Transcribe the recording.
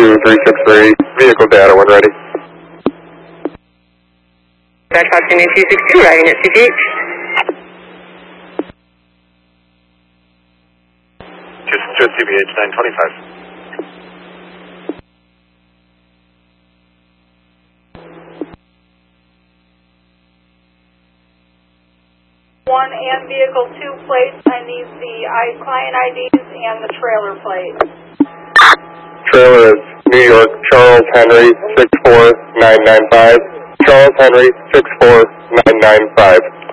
2363, vehicle data when ready. Back Fox Union 262, riding at CPH. Just CPH 925. One and vehicle 2 plates. I need the client IDs and the trailer plate. Trailer is New York Charles Henry 64995. Charles Henry 64995.